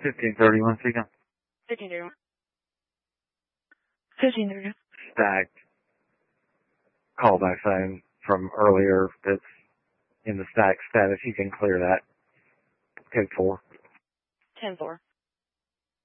1531, speaking. 1531. 1531. Stacked callback phone from earlier that's in the stack status. You can clear that. Code 4. 10-4.